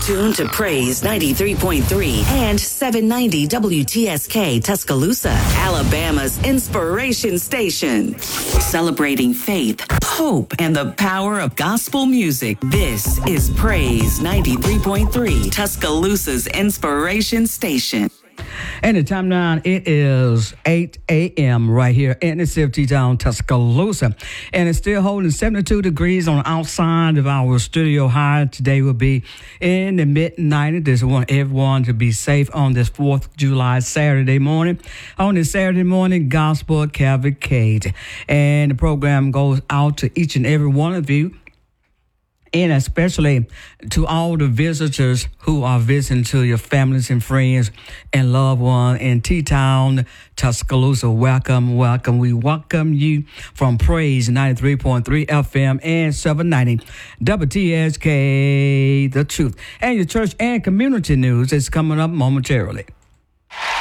tuned to Praise 93.3 and 790 WTSK Tuscaloosa, Alabama's inspiration station. Celebrating faith, hope, and the power of gospel music. This is Praise 93.3, Tuscaloosa's inspiration station. And the time now, it is 8 a.m. right here in the CFT town, Tuscaloosa. And it's still holding 72 degrees on the outside of our studio. High today will be in the mid-90s. Just want everyone to be safe on this 4th of July Saturday morning. On this Saturday morning, Gospel Cavalcade. And the program goes out to each and every one of you, and especially to all the visitors who are visiting, to your families and friends and loved ones in T-Town, Tuscaloosa. Welcome, welcome. We welcome you from Praise 93.3 FM and 790 WTSK, The Truth. And your church and community news is coming up momentarily.